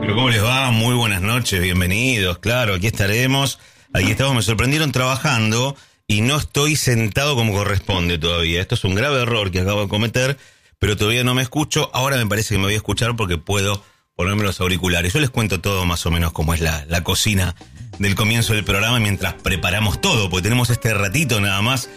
Pero ¿cómo les va? Muy buenas noches, bienvenidos. Claro, aquí estaremos. Aquí estamos, me sorprendieron trabajando y no estoy sentado como corresponde todavía. Esto es un grave error que acabo de cometer, pero todavía no me escucho. Ahora me parece que me voy a escuchar porque puedo ponerme los auriculares. Yo les cuento todo más o menos cómo es la cocina del comienzo del programa mientras preparamos todo, porque tenemos este ratito nada más,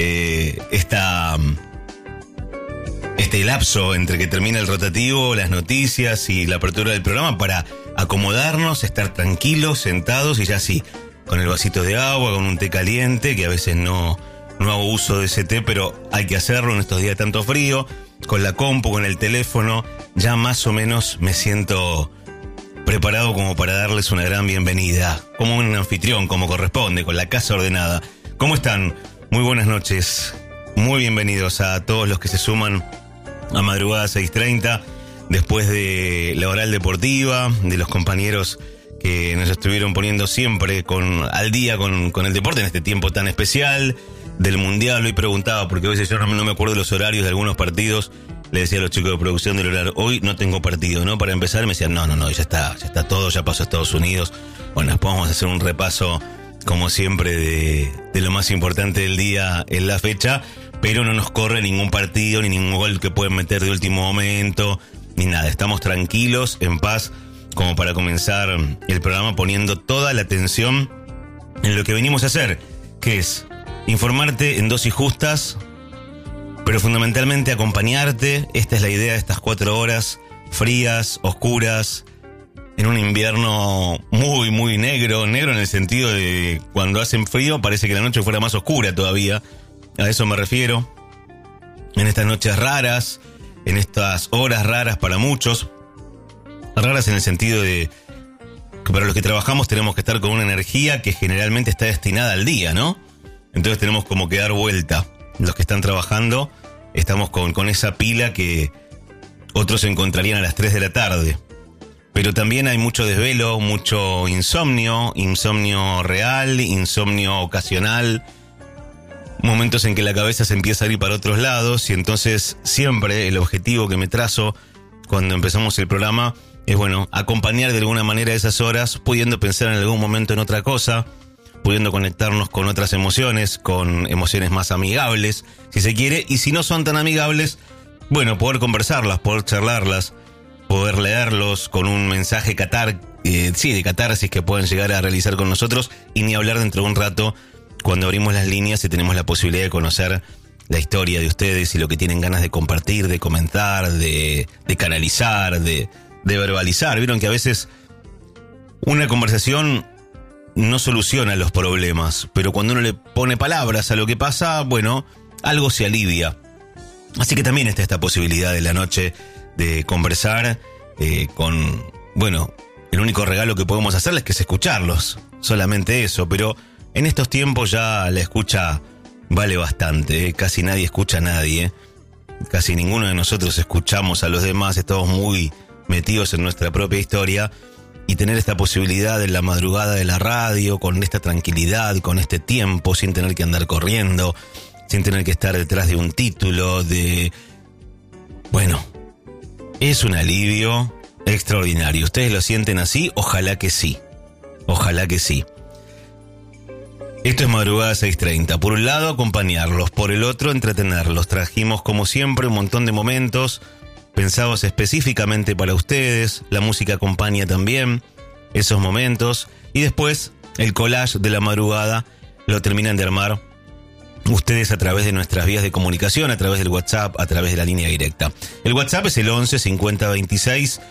este lapso entre que termina el rotativo, las noticias y la apertura del programa para acomodarnos, estar tranquilos, sentados y ya sí, con el vasito de agua, con un té caliente, que a veces no hago uso de ese té, pero hay que hacerlo en estos días de tanto frío, con la compu, con el teléfono, ya más o menos me siento preparado como para darles una gran bienvenida, como un anfitrión, como corresponde, con la casa ordenada. ¿Cómo están? Muy buenas noches, muy bienvenidos a todos los que se suman a Madrugada 6:30, después de la oral deportiva, de los compañeros que nos estuvieron poniendo siempre al día con el deporte en este tiempo tan especial, del Mundial. Hoy preguntaba, porque a veces yo no me acuerdo de los horarios de algunos partidos, le decía a los chicos de producción del horario, hoy no tengo partido, ¿no? Para empezar me decían, no, ya está todo, ya pasó a Estados Unidos. Bueno, después vamos a hacer un repaso, como siempre, de lo más importante del día en la fecha, pero no nos corre ningún partido, ni ningún gol que pueden meter de último momento, ni nada. Estamos tranquilos, en paz, como para comenzar el programa poniendo toda la atención en lo que venimos a hacer, que es informarte en dosis justas, pero fundamentalmente acompañarte. Esta es la idea de estas 4 horas frías, oscuras, en un invierno muy, muy negro en el sentido de cuando hacen frío parece que la noche fuera más oscura todavía. A eso me refiero, en estas noches raras, en estas horas raras para muchos, raras en el sentido de que para los que trabajamos tenemos que estar con una energía que generalmente está destinada al día, ¿no? Entonces tenemos como que dar vuelta. Los que están trabajando estamos con esa pila que otros encontrarían a las 3 de la tarde. Pero también hay mucho desvelo, mucho insomnio real, insomnio ocasional, momentos en que la cabeza se empieza a ir para otros lados, y entonces siempre el objetivo que me trazo cuando empezamos el programa es, bueno, acompañar de alguna manera esas horas, pudiendo pensar en algún momento en otra cosa, pudiendo conectarnos con otras emociones, con emociones más amigables, si se quiere, y si no son tan amigables, bueno, poder conversarlas, poder charlarlas, poder leerlos con un mensaje de catarsis que pueden llegar a realizar con nosotros, y ni hablar dentro de un rato cuando abrimos las líneas y tenemos la posibilidad de conocer la historia de ustedes y lo que tienen ganas de compartir, de comentar, de canalizar, de verbalizar. Vieron que a veces una conversación no soluciona los problemas, pero cuando uno le pone palabras a lo que pasa, bueno, algo se alivia. Así que también está esta posibilidad de la noche de conversar con, bueno, el único regalo que podemos hacerles que es escucharlos, solamente eso, pero en estos tiempos ya la escucha vale bastante, casi nadie escucha a nadie, casi ninguno de nosotros escuchamos a los demás, estamos muy metidos en nuestra propia historia, y tener esta posibilidad en la madrugada de la radio, con esta tranquilidad, con este tiempo, sin tener que andar corriendo, sin tener que estar detrás de un título, bueno, es un alivio extraordinario. ¿Ustedes lo sienten así? Ojalá que sí, ojalá que sí. Esto es Madrugada 6:30. Por un lado, acompañarlos. Por el otro, entretenerlos. Trajimos, como siempre, un montón de momentos pensados específicamente para ustedes. La música acompaña también esos momentos. Y después, el collage de la madrugada lo terminan de armar ustedes a través de nuestras vías de comunicación, a través del WhatsApp, a través de la línea directa. El WhatsApp es el 11 50 26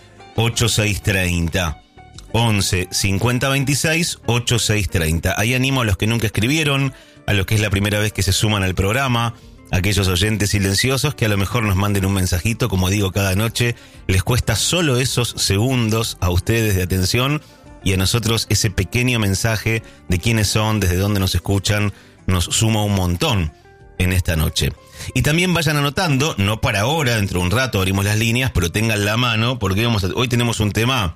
8630. 11 50 26 8630. Ahí animo a los que nunca escribieron, a los que es la primera vez que se suman al programa, a aquellos oyentes silenciosos que a lo mejor nos manden un mensajito, como digo cada noche, les cuesta solo esos segundos a ustedes de atención, y a nosotros ese pequeño mensaje de quiénes son, desde dónde nos escuchan, nos suma un montón en esta noche. Y también vayan anotando, no para ahora, dentro de un rato abrimos las líneas, pero tengan la mano, porque hoy tenemos un tema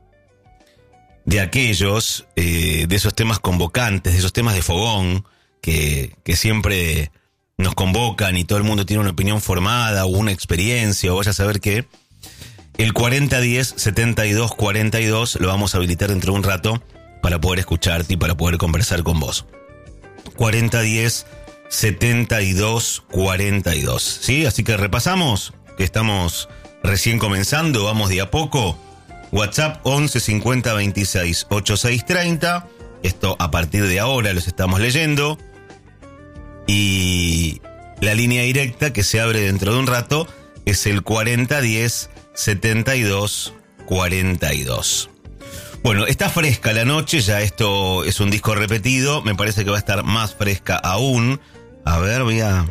de aquellos, de esos temas convocantes, de esos temas de fogón, que siempre nos convocan y todo el mundo tiene una opinión formada o una experiencia o vaya a saber qué. El 4010-7242 lo vamos a habilitar dentro de un rato para poder escucharte y para poder conversar con vos. 4010-7242, ¿sí? Así que repasamos, que estamos recién comenzando, vamos de a poco. WhatsApp 11 50 26 86 30. Esto a partir de ahora los estamos leyendo. Y la línea directa que se abre dentro de un rato es el 4010-7242. Bueno, está fresca la noche, ya esto es un disco repetido, me parece que va a estar más fresca aún. A ver, voy a...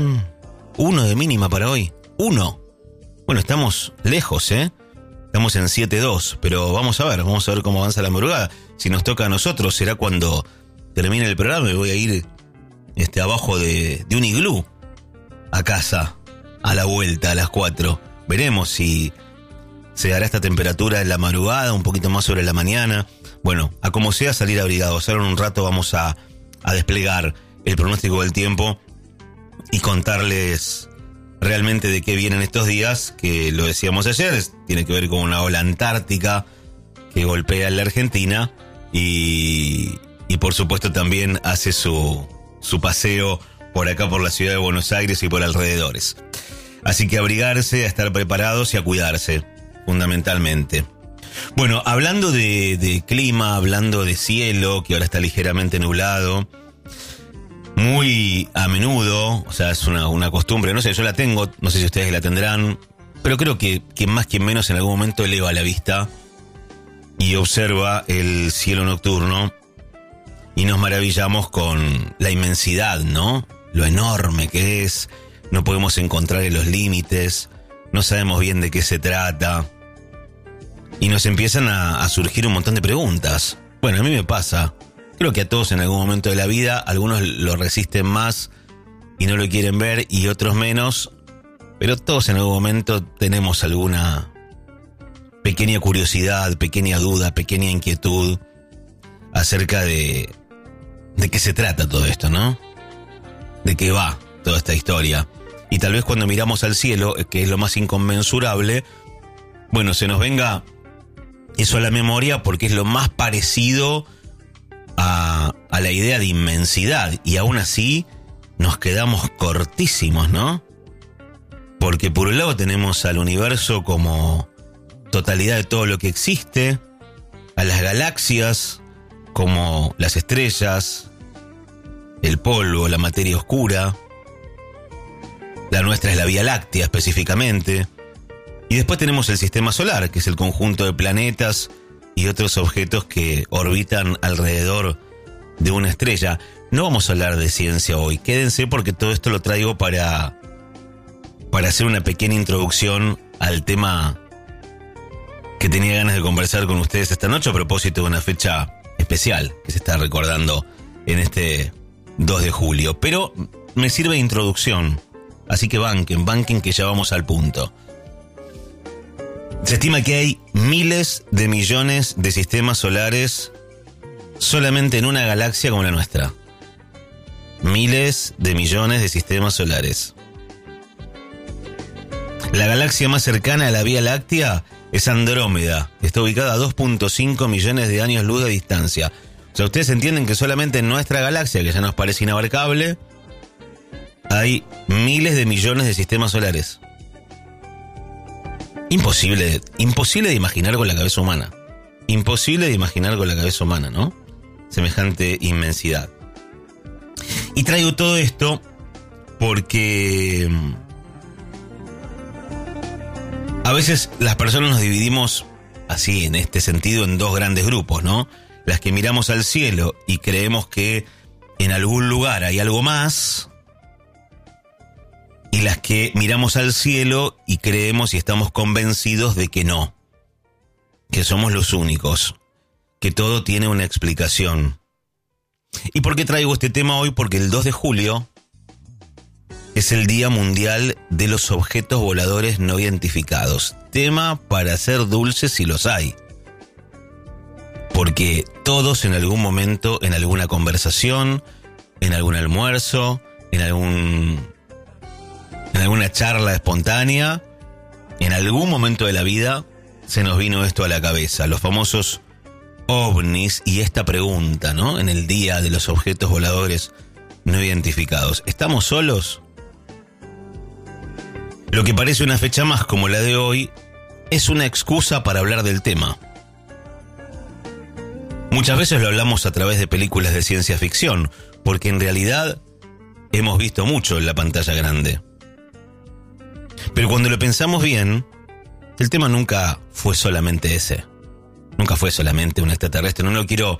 1 de mínima para hoy. 1. Bueno, estamos lejos, Estamos en 7.2, pero vamos a ver cómo avanza la madrugada. Si nos toca a nosotros, será cuando termine el programa y voy a ir abajo de un iglú a casa, a la vuelta, a las 4. Veremos si se dará esta temperatura en la madrugada, un poquito más sobre la mañana. Bueno, a como sea, salir abrigados. Ahora en un rato vamos a desplegar el pronóstico del tiempo y contarles realmente de qué vienen estos días, que lo decíamos ayer, tiene que ver con una ola antártica que golpea en la Argentina y por supuesto también hace su paseo por acá, por la ciudad de Buenos Aires y por alrededores. Así que abrigarse, a estar preparados y a cuidarse, fundamentalmente. Bueno, hablando de clima, hablando de cielo, que ahora está ligeramente nublado, muy a menudo, o sea, es una costumbre, no sé, yo la tengo, no sé si ustedes la tendrán, pero creo que más que menos en algún momento eleva la vista y observa el cielo nocturno y nos maravillamos con la inmensidad, ¿no? Lo enorme que es, no podemos encontrar los límites, no sabemos bien de qué se trata y nos empiezan a surgir un montón de preguntas. Bueno, a mí me pasa, creo que a todos en algún momento de la vida, algunos lo resisten más y no lo quieren ver y otros menos, pero todos en algún momento tenemos alguna pequeña curiosidad, pequeña duda, pequeña inquietud acerca de qué se trata todo esto, ¿no? De qué va toda esta historia. Y tal vez cuando miramos al cielo, que es lo más inconmensurable, bueno, se nos venga eso a la memoria porque es lo más parecido a la idea de inmensidad. Y aún así nos quedamos cortísimos, ¿no? Porque por un lado tenemos al universo como totalidad de todo lo que existe, a las galaxias como las estrellas, el polvo, la materia oscura. La nuestra es la Vía Láctea específicamente. Y después tenemos el sistema solar, que es el conjunto de planetas y otros objetos que orbitan alrededor de una estrella. No vamos a hablar de ciencia hoy, quédense porque todo esto lo traigo para hacer una pequeña introducción al tema que tenía ganas de conversar con ustedes esta noche a propósito de una fecha especial que se está recordando en este 2 de julio. Pero me sirve de introducción, así que banquen que ya vamos al punto. Se estima que hay miles de millones de sistemas solares solamente en una galaxia como la nuestra. Miles de millones de sistemas solares. La galaxia más cercana a la Vía Láctea es Andrómeda. Está ubicada a 2.5 millones de años luz de distancia. O sea, ustedes entienden que solamente en nuestra galaxia, que ya nos parece inabarcable, hay miles de millones de sistemas solares. Imposible de imaginar con la cabeza humana. Imposible de imaginar con la cabeza humana, ¿no? Semejante inmensidad. Y traigo todo esto porque a veces las personas nos dividimos así, en este sentido, en dos grandes grupos, ¿no? Las que miramos al cielo y creemos que en algún lugar hay algo más, y las que miramos al cielo y creemos y estamos convencidos de que no, que somos los únicos, que todo tiene una explicación. ¿Y por qué traigo este tema hoy? Porque el 2 de julio es el Día Mundial de los Objetos Voladores No Identificados. Tema para hacer dulces si los hay. Porque todos en algún momento, en alguna conversación, en algún almuerzo, en alguna charla espontánea, en algún momento de la vida se nos vino esto a la cabeza, los famosos ovnis y esta pregunta, ¿no? En el día de los objetos voladores no identificados. ¿Estamos solos? Lo que parece una fecha más como la de hoy es una excusa para hablar del tema. Muchas veces lo hablamos a través de películas de ciencia ficción, porque en realidad hemos visto mucho en la pantalla grande. Pero cuando lo pensamos bien, el tema nunca fue solamente ese. Nunca fue solamente un extraterrestre. No lo quiero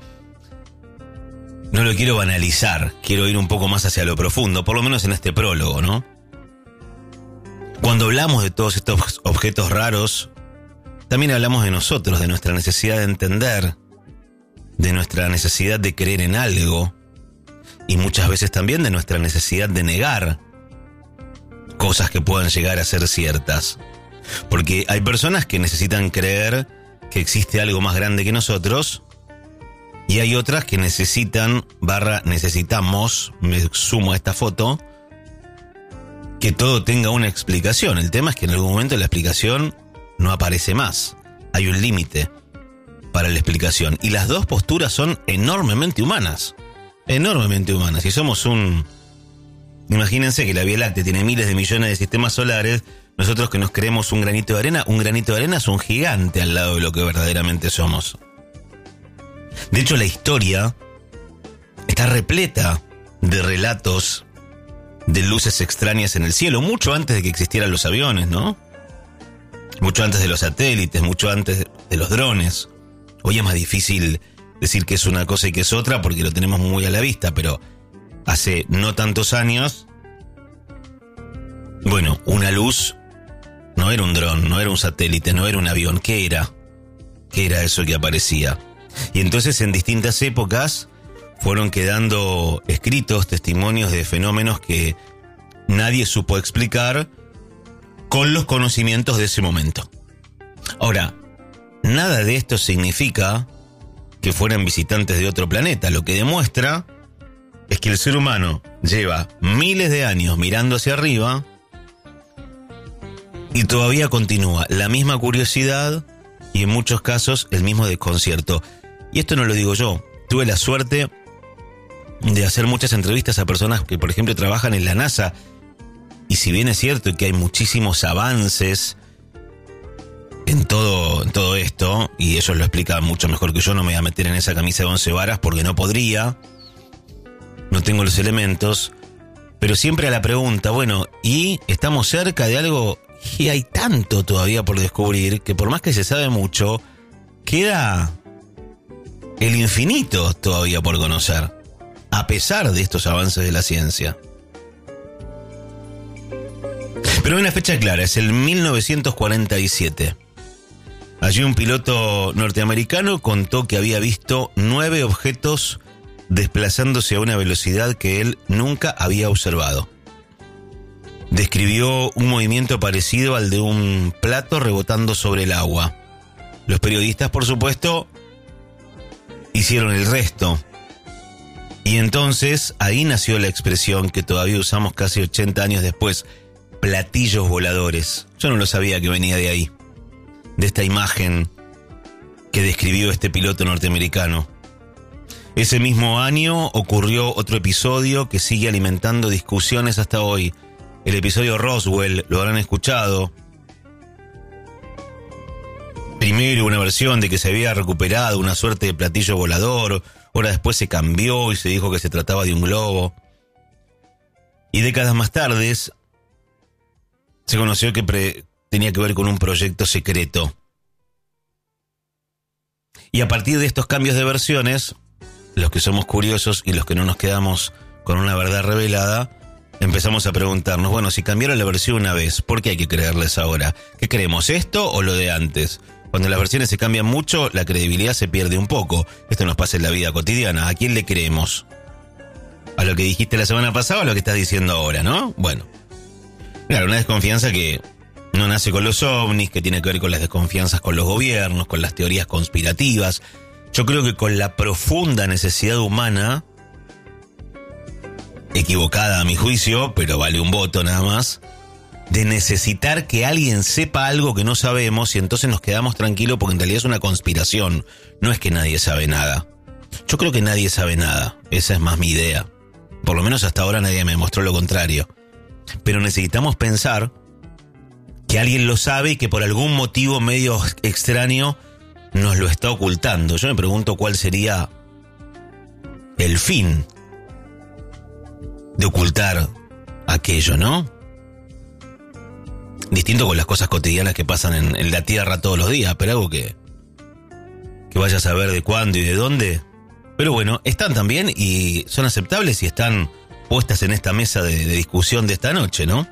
banalizar. Quiero ir un poco más hacia lo profundo, por lo menos en este prólogo, ¿no? Cuando hablamos de todos estos objetos raros, también hablamos de nosotros, de nuestra necesidad de entender, de nuestra necesidad de creer en algo, y muchas veces también de nuestra necesidad de negar cosas que puedan llegar a ser ciertas. Porque hay personas que necesitan creer que existe algo más grande que nosotros, y hay otras que necesitamos, me sumo a esta foto, que todo tenga una explicación. El tema es que en algún momento la explicación no aparece más. Hay un límite para la explicación. Y las dos posturas son enormemente humanas. Enormemente humanas. Y somos imagínense que la Vía Láctea tiene miles de millones de sistemas solares. Nosotros que nos creemos un granito de arena es un gigante al lado de lo que verdaderamente somos. De hecho, la historia está repleta de relatos de luces extrañas en el cielo, mucho antes de que existieran los aviones, ¿no? Mucho antes de los satélites, mucho antes de los drones. Hoy es más difícil decir que es una cosa y que es otra porque lo tenemos muy a la vista, pero hace no tantos años, bueno, una luz no era un dron, no era un satélite, no era un avión. ¿Qué era? ¿Qué era eso que aparecía? Y entonces en distintas épocas fueron quedando escritos testimonios de fenómenos que nadie supo explicar con los conocimientos de ese momento. Ahora, nada de esto significa que fueran visitantes de otro planeta. Lo que demuestra es que el ser humano lleva miles de años mirando hacia arriba y todavía continúa la misma curiosidad y en muchos casos el mismo desconcierto. Y esto no lo digo yo. Tuve la suerte de hacer muchas entrevistas a personas que, por ejemplo, trabajan en la NASA. Y si bien es cierto que hay muchísimos avances en todo esto, y ellos lo explican mucho mejor que yo, no me voy a meter en esa camisa de 11 varas porque no podría, no tengo los elementos, pero siempre a la pregunta, bueno, ¿y estamos cerca de algo? Y hay tanto todavía por descubrir que por más que se sabe mucho, queda el infinito todavía por conocer, a pesar de estos avances de la ciencia. Pero hay una fecha clara, es el 1947. Allí un piloto norteamericano contó que había visto 9 objetos desplazándose a una velocidad que él nunca había observado. Describió un movimiento parecido al de un plato rebotando sobre el agua. Los periodistas, por supuesto, hicieron el resto. Y entonces ahí nació la expresión que todavía usamos casi 80 años después, platillos voladores. Yo no lo sabía que venía de ahí, de esta imagen que describió este piloto norteamericano. Ese mismo año ocurrió otro episodio que sigue alimentando discusiones hasta hoy. El episodio Roswell, lo habrán escuchado. Primero una versión de que se había recuperado una suerte de platillo volador, horas después se cambió y se dijo que se trataba de un globo. Y décadas más tarde se conoció que tenía que ver con un proyecto secreto. Y a partir de estos cambios de versiones, los que somos curiosos y los que no nos quedamos con una verdad revelada, empezamos a preguntarnos, bueno, si cambiaron la versión una vez, ¿por qué hay que creerles ahora? ¿Qué creemos, esto o lo de antes? Cuando las versiones se cambian mucho, la credibilidad se pierde un poco. Esto nos pasa en la vida cotidiana. ¿A quién le creemos? ¿A lo que dijiste la semana pasada o a lo que estás diciendo ahora, no? Bueno, claro, una desconfianza que no nace con los ovnis, que tiene que ver con las desconfianzas con los gobiernos, con las teorías conspirativas. Yo creo que con la profunda necesidad humana, equivocada a mi juicio, pero vale un voto nada más, de necesitar que alguien sepa algo que no sabemos y entonces nos quedamos tranquilos porque en realidad es una conspiración. No es que nadie sabe nada. Yo creo que nadie sabe nada. Esa es más mi idea. Por lo menos hasta ahora nadie me demostró lo contrario. Pero necesitamos pensar que alguien lo sabe y que por algún motivo medio extraño nos lo está ocultando. Yo me pregunto cuál sería el fin de ocultar aquello, ¿no? Distinto con las cosas cotidianas que pasan en la Tierra todos los días, pero algo que vaya a saber de cuándo y de dónde. Pero bueno, están también y son aceptables y están puestas en esta mesa de discusión de esta noche, ¿no?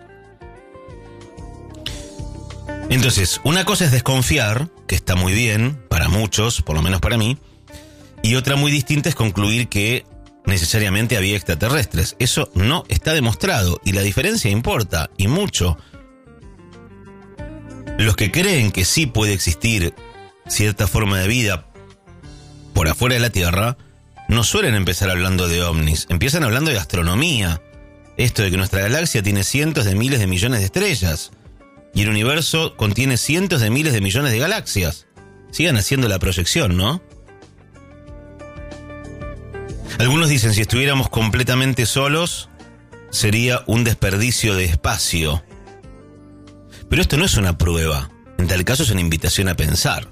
Entonces, una cosa es desconfiar, que está muy bien para muchos, por lo menos para mí, y otra muy distinta es concluir que necesariamente había extraterrestres. Eso no está demostrado y la diferencia importa, y mucho. Los que creen que sí puede existir cierta forma de vida por afuera de la Tierra no suelen empezar hablando de ovnis, empiezan hablando de astronomía. Esto de que nuestra galaxia tiene cientos de miles de millones de estrellas y el universo contiene cientos de miles de millones de galaxias. Sigan haciendo la proyección, ¿no? Algunos dicen si estuviéramos completamente solos sería un desperdicio de espacio. Pero esto no es una prueba, en tal caso es una invitación a pensar.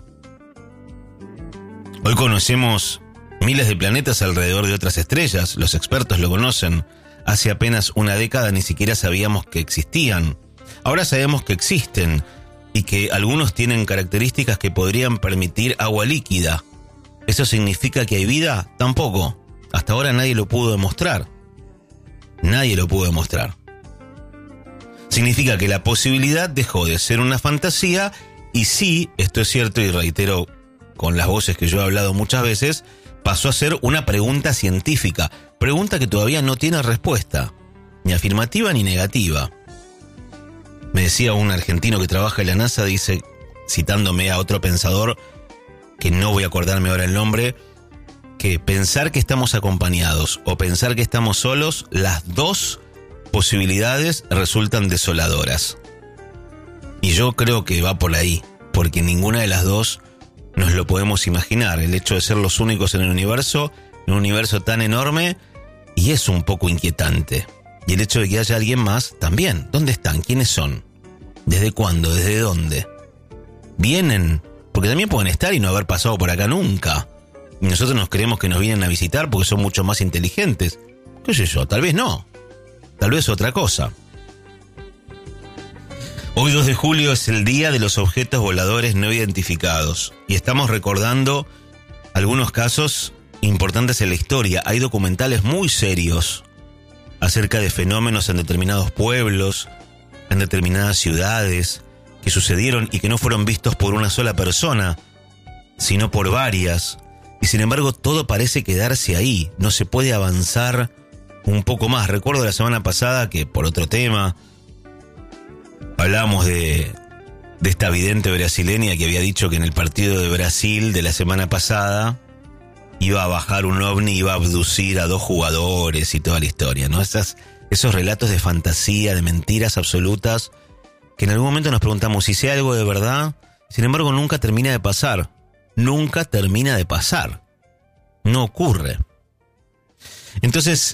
Hoy conocemos miles de planetas alrededor de otras estrellas, los expertos lo conocen. Hace apenas una década ni siquiera sabíamos que existían. Ahora sabemos que existen y que algunos tienen características que podrían permitir agua líquida. ¿Eso significa que hay vida? Tampoco. Hasta ahora nadie lo pudo demostrar. Nadie lo pudo demostrar. Significa que la posibilidad dejó de ser una fantasía y sí, esto es cierto y reitero con las voces que yo he hablado muchas veces, pasó a ser una pregunta científica. Pregunta que todavía no tiene respuesta, ni afirmativa ni negativa. Me decía un argentino que trabaja en la NASA, dice, citándome a otro pensador, que no voy a acordarme ahora el nombre, que pensar que estamos acompañados o pensar que estamos solos, las dos posibilidades resultan desoladoras. Y yo creo que va por ahí, porque ninguna de las dos nos lo podemos imaginar. El hecho de ser los únicos en el universo, en un universo tan enorme, y es un poco inquietante. Y el hecho de que haya alguien más, también. ¿Dónde están? ¿Quiénes son? ¿Desde cuándo? ¿Desde dónde? ¿Vienen? Porque también pueden estar y no haber pasado por acá nunca. Y nosotros nos creemos que nos vienen a visitar porque son mucho más inteligentes. ¿Qué sé yo? Tal vez no. Tal vez otra cosa. Hoy 2 de julio es el día de los objetos voladores no identificados. Y estamos recordando algunos casos importantes en la historia. Hay documentales muy serios acerca de fenómenos en determinados pueblos, en determinadas ciudades, que sucedieron y que no fueron vistos por una sola persona, sino por varias. Y sin embargo todo parece quedarse ahí, no se puede avanzar un poco más. Recuerdo la semana pasada que por otro tema hablábamos de esta vidente brasileña que había dicho que en el partido de Brasil de la semana pasada iba a bajar un ovni, iba a abducir a 2 jugadores y toda la historia, ¿no? Esos relatos de fantasía, de mentiras absolutas, que en algún momento nos preguntamos si sea algo de verdad, sin embargo nunca termina de pasar. Nunca termina de pasar. No ocurre. Entonces,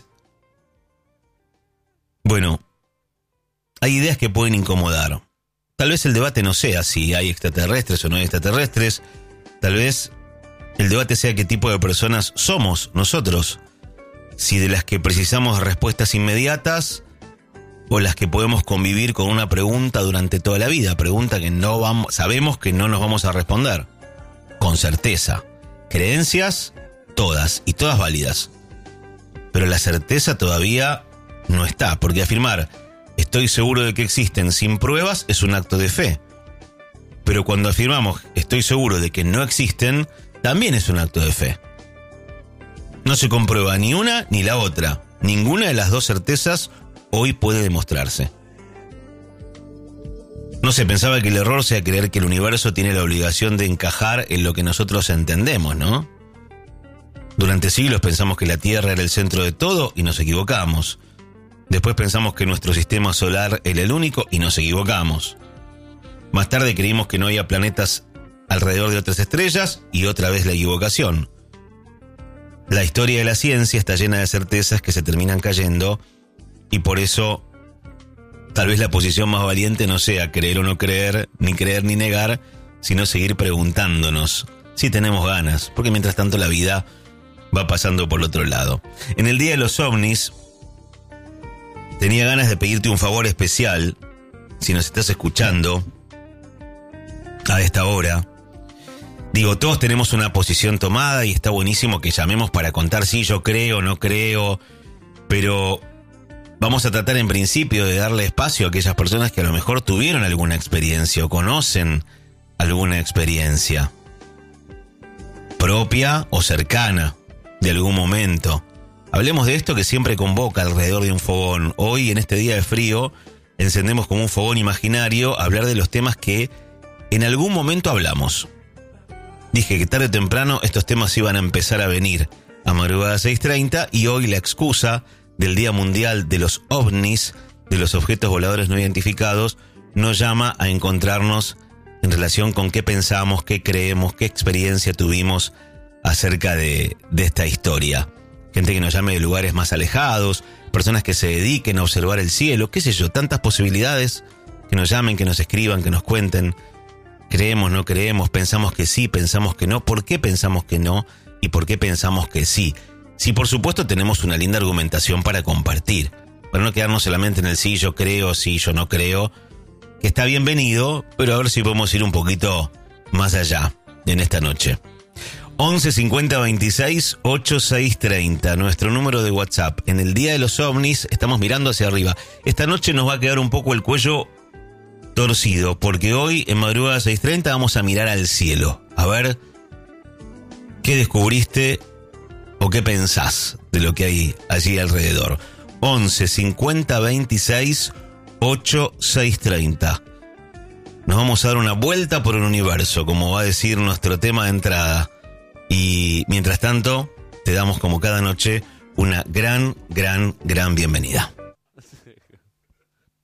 bueno, hay ideas que pueden incomodar. Tal vez el debate no sea si hay extraterrestres o no hay extraterrestres. Tal vez el debate sea qué tipo de personas somos nosotros. Si de las que precisamos respuestas inmediatas o las que podemos convivir con una pregunta durante toda la vida. Pregunta que sabemos que no nos vamos a responder. Con certeza. Creencias, todas, y todas válidas. Pero la certeza todavía no está, porque afirmar estoy seguro de que existen sin pruebas es un acto de fe. Pero cuando afirmamos estoy seguro de que no existen, también es un acto de fe. No se comprueba ni una ni la otra. Ninguna de las dos certezas hoy puede demostrarse. No sé, pensaba que el error sea creer que el universo tiene la obligación de encajar en lo que nosotros entendemos, ¿no? Durante siglos pensamos que la Tierra era el centro de todo y nos equivocamos. Después pensamos que nuestro sistema solar era el único y nos equivocamos. Más tarde creímos que no había planetas alrededor de otras estrellas y otra vez la equivocación. La historia de la ciencia está llena de certezas que se terminan cayendo y por eso tal vez la posición más valiente no sea creer o no creer ni negar, sino seguir preguntándonos si tenemos ganas, porque mientras tanto la vida va pasando por el otro lado. En el Día de los OVNIs tenía ganas de pedirte un favor especial, si nos estás escuchando a esta hora. Digo, todos tenemos una posición tomada y está buenísimo que llamemos para contar si yo creo, no creo, pero vamos a tratar en principio de darle espacio a aquellas personas que a lo mejor tuvieron alguna experiencia o conocen alguna experiencia propia o cercana de algún momento. Hablemos de esto que siempre convoca alrededor de un fogón. Hoy, en este día de frío, encendemos como un fogón imaginario a hablar de los temas que en algún momento hablamos. Dije que tarde o temprano estos temas iban a empezar a venir a madrugada 6:30 y hoy la excusa del Día Mundial de los OVNIs, de los objetos voladores no identificados, nos llama a encontrarnos en relación con qué pensamos, qué creemos, qué experiencia tuvimos acerca de esta historia. Gente que nos llame de lugares más alejados, personas que se dediquen a observar el cielo, qué sé yo, tantas posibilidades, que nos llamen, que nos escriban, que nos cuenten. Creemos, no creemos, pensamos que sí, pensamos que no. ¿Por qué pensamos que no? ¿Y por qué pensamos que sí? Sí, por supuesto, tenemos una linda argumentación para compartir. Para no quedarnos solamente en el sí, yo creo, sí, yo no creo. Que está bienvenido, pero a ver si podemos ir un poquito más allá en esta noche. 11 50 26 86 30, nuestro número de WhatsApp. En el Día de los OVNIs estamos mirando hacia arriba. Esta noche nos va a quedar un poco el cuello torcido, porque hoy en madrugada 6:30 vamos a mirar al cielo, a ver qué descubriste o qué pensás de lo que hay allí alrededor. 11 50 26 86 30. Nos vamos a dar una vuelta por el universo, como va a decir nuestro tema de entrada. Y mientras tanto, te damos como cada noche una gran bienvenida.